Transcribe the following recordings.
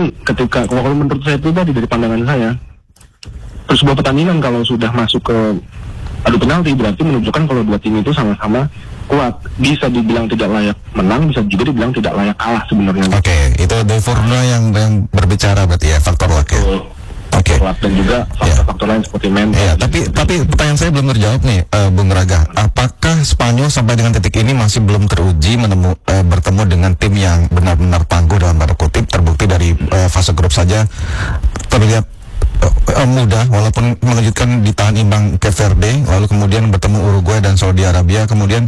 ketika, kalau menurut saya pribadi dari pandangan saya, sebuah pertandingan kalau sudah masuk ke adu penalti berarti menunjukkan kalau dua tim itu sama-sama kuat. Bisa dibilang tidak layak menang, bisa juga dibilang tidak layak kalah sebenarnya. Oke, itu De Forno yang berbicara berarti ya, faktor luck ya. Oke. Dan juga faktor-faktor lain seperti mental. Ya, tapi pertanyaan saya belum terjawab nih, Bung Raga. Apakah Spanyol sampai dengan titik ini masih belum teruji bertemu dengan tim yang benar-benar tangguh dalam tanda kutip? Terbukti dari fase grup saja terlihat mudah, walaupun mengejutkan ditahan imbang Cape Verde, lalu kemudian bertemu Uruguay dan Saudi Arabia. Kemudian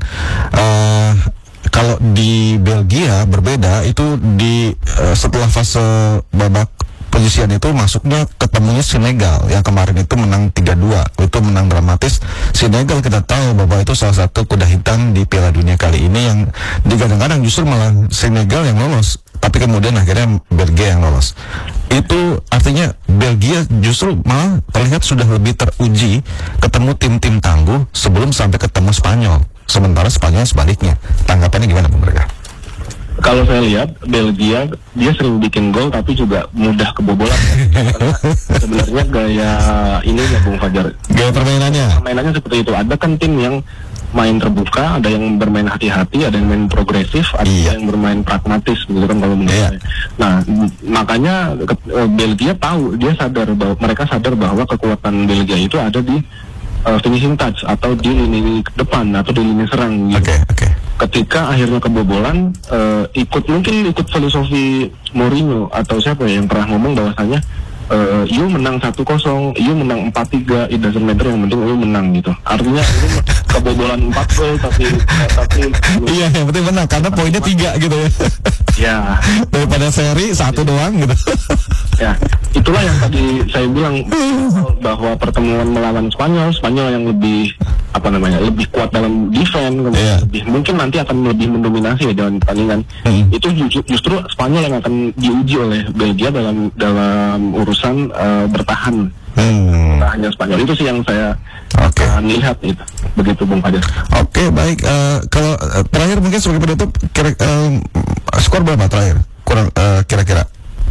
kalau di Belgia berbeda, itu di setelah fase babak penyisian itu masuknya ketemunya Senegal yang kemarin itu menang 3-2, itu menang dramatis. Senegal kita tahu bahwa itu salah satu kuda hitam di Piala Dunia kali ini, yang digadang-gadang justru malah Senegal yang lolos, tapi kemudian akhirnya Belgia yang lolos. Itu artinya Belgia justru malah terlihat sudah lebih teruji ketemu tim-tim tangguh sebelum sampai ketemu Spanyol, sementara Spanyol sebaliknya. Tanggapannya gimana Bung Raga? Kalau saya lihat Belgia, dia sering bikin gol tapi juga mudah kebobolan. Sebenarnya gaya ini ya Bung Fajar, gaya permainannya seperti itu. Ada kan tim yang main terbuka, ada yang bermain hati-hati, ada yang main progresif, ada yang bermain pragmatis, begitu kan kalau menurut saya. Nah, makanya Belgia tahu, mereka sadar bahwa kekuatan Belgia itu ada di finishing touch atau di lini depan atau di lini serang. Gitu. Ketika akhirnya kebobolan, ikut filosofi Mourinho atau siapa ya yang pernah ngomong bahwasanya you menang 1-0, you menang 4-3, it doesn't matter, yang penting you menang gitu. Artinya ini kebobolan 4 gol tapi iya, yang penting menang karena poinnya 3 gitu ya. Ya, daripada seri 1 doang gitu. Ya, itulah yang tadi saya bilang bahwa pertemuan melawan Spanyol yang lebih lebih kuat dalam defense, lebih mungkin nanti akan lebih mendominasi ya dalam pertandingan. Itu justru Spanyol yang akan diuji oleh Belgia dalam urusan bertahan. Bertahannya Spanyol itu sih yang saya lihat itu. Begitu Bung Fajar. Oke, baik. Kalau terakhir mungkin sebagai penutup, skor berapa terakhir? Kurang kira-kira.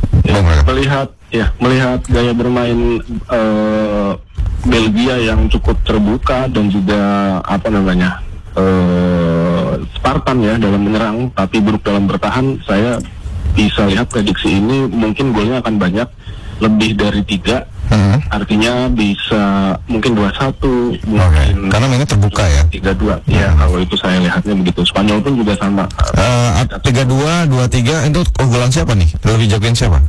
Ya, melihat gaya bermain Belgia yang cukup terbuka dan juga Spartan ya dalam menyerang tapi buruk dalam bertahan, saya bisa lihat prediksi ini mungkin golnya akan banyak, lebih dari 3. Artinya bisa mungkin 2-1, mungkin karena mainnya terbuka ya. 3-2. Ya, kalau itu saya lihatnya begitu. Spanyol pun juga sama. 3-2, 2-3 itu unggulan siapa nih? Lebih jagoin siapa?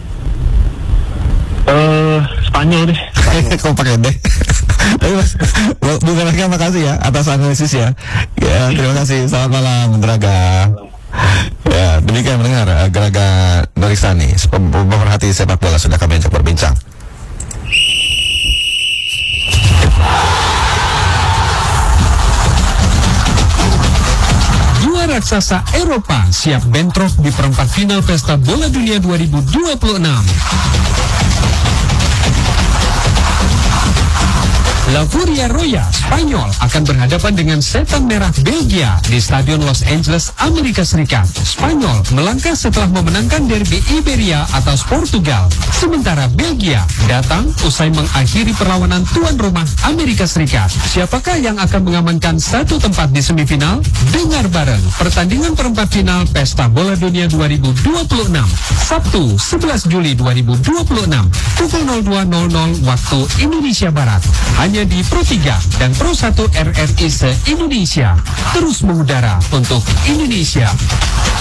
Spanyol deh. Kok pakai deh? Bung Raga, makasih ya atas analisis ya. Ya, terima kasih. Selamat malam, Bung Raga. Ya, demikian mendengar Raga Norisani, pemerhati sepak bola, sudah kami ajak berbincang. Dua raksasa Eropa siap bentrok di perempat final Pesta Bola Dunia 2026. La Furia Roya, Spanyol akan berhadapan dengan Setan Merah Belgia di Stadion Los Angeles, Amerika Serikat. Spanyol melangkah setelah memenangkan derby Iberia atas Portugal. Sementara Belgia datang usai mengakhiri perlawanan tuan rumah Amerika Serikat. Siapakah yang akan mengamankan satu tempat di semifinal? Dengar bareng pertandingan perempat final Pesta Bola Dunia 2026, Sabtu 11 Juli 2026, pukul 02.00 waktu Indonesia Barat. Hanya di Pro 3 dan Pro 1 RRI se-Indonesia. Terus mengudara untuk Indonesia.